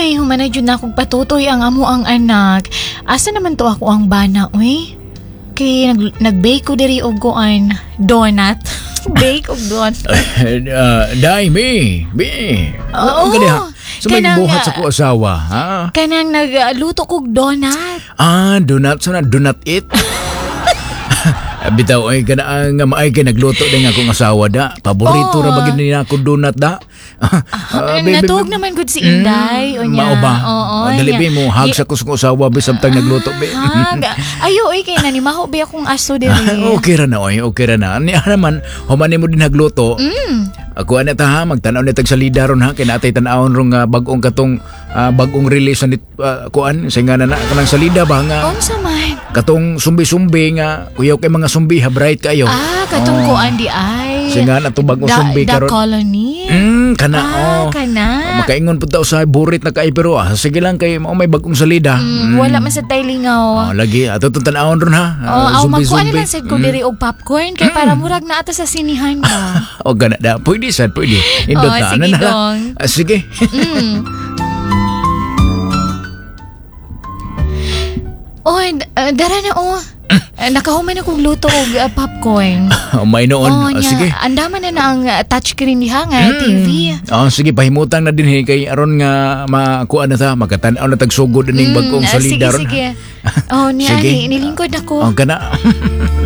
Ay, humana dyan na akong patutoy ang amo ang anak. Asa naman to ako ang bana, uy? Kay nag-bake ko diri og kuan donut. Bake og donut. Day, me. Oo. So may buhat sa ko asawa, ha? Kanang nagluto kog donut. Donut. So na, donut it? Bitaw ay nga maay kay nagluto din akong asawa da. Paborito ra bagid nila ako donut da. Natuog naman gud si Inday o niya. Mao ba? Oo. Dali be mo hag sa ko sa asawa be samtang nagluto be. Ayo oy kay nanimaho be akong aso diri. Okay ra na oy, okay ra na. Ni naman humani mo din nagluto. Ako ana ta ha magtan-aw ni tag salida ron ha kay natay tan-awon rong bag-ong katong bag-ong release ni kuan singa na kanang salida ba nga. Unsa man? Katong sumbi-sumbi nga kuyaw kay mga sumbi ha bright kayo. Katong kuan di ay. Singa na to bag-ong sumbi karon. karon. The colony. Kana kana. Makaingon pud ta usahay burit na kay pero sige lang kay may bag-ong salida. Wala man sa taylingaw. Lagi ato tong tan-awon ron ha. Magkuan lang sad ko diri og popcorn kay para murag na ata sa sinihan ba. O gana da. Pwede. Indot na. Sige dong. Sige. Dara na nakahuman akong luto og popcorn. May noon. Sige. Andaman na ang touchscreen diha nga TV. Sige, pahimutang na din kay aron nga makuha na ta, makatan-aw na tagsugod ning bagong salida ron. Sige. Niya, nilingkod ako. Kana.